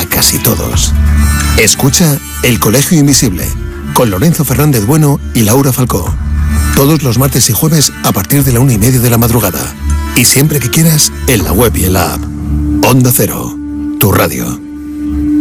casi todos. Escucha El Colegio Invisible, con Lorenzo Fernández Bueno y Laura Falcó. Todos los martes y jueves a partir de la 1:30 de la madrugada. Y siempre que quieras, en la web y en la app. Onda Cero, tu radio.